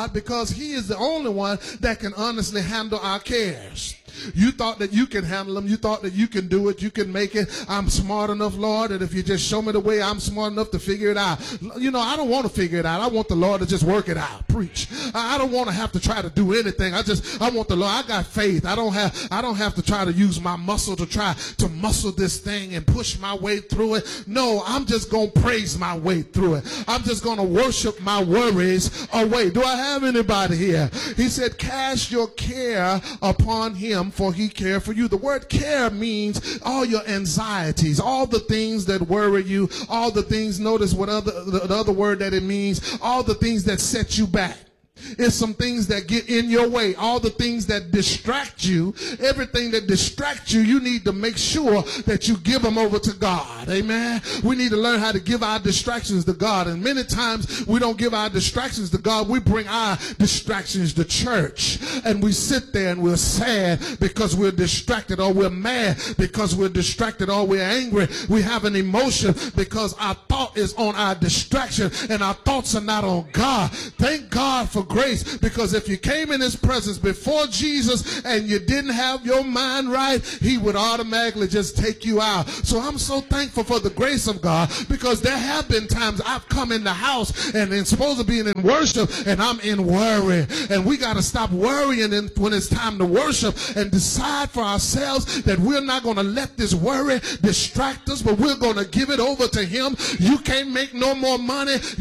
God because he is the only one that can honestly handle our cares. You thought that you can handle them. You thought that you can do it. You can make it. I'm smart enough, Lord, that if you just show me the way, I'm smart enough to figure it out. You know, I don't want to figure it out. I want the Lord to just work it out. Preach. I don't want to have to try to do anything. I want the Lord. I got faith. I don't have to try to use my muscle to try to muscle this thing and push my way through it. No, I'm just going to praise my way through it. I'm just going to worship my worries away. Do I have anybody here? He said, cast your care upon him, for he cared for you. The word care means all your anxieties, all the things that worry you, all the things, notice what the other word that it means, all the things that set you back. It's some things that get in your way, all the things that distract you, everything that distracts you, you need to make sure that you give them over to God. Amen. We need to learn how to give our distractions to God. And many times we don't give our distractions to God. We bring our distractions to church and we sit there and we're sad because we're distracted, or we're mad because we're distracted, or we're angry. We have an emotion because our thought is on our distraction and our thoughts are not on God. Thank God for grace, because if you came in his presence before Jesus and you didn't have your mind right, he would automatically just take you out. So I'm so thankful for the grace of God, because there have been times I've come in the house and it's supposed to be in worship and I'm in worry, and we got to stop worrying when it's time to worship and decide for ourselves that we're not going to let this worry distract us, but we're going to give it over to him. You can't make no more money.